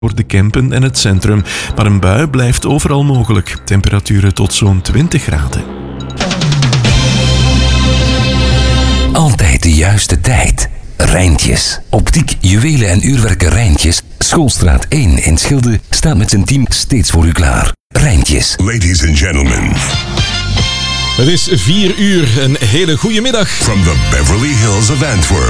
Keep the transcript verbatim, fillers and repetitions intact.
voor de Kempen en het centrum, maar een bui blijft overal mogelijk. Temperaturen tot zo'n twintig graden. Altijd de juiste tijd. Rijntjes. Optiek, juwelen en uurwerken Rijntjes. Schoolstraat één in Schilde staat met zijn team steeds voor u klaar. Rijntjes. Ladies and gentlemen. Het is vier uur. Een hele goede middag. From the Beverly Hills of Antwerp.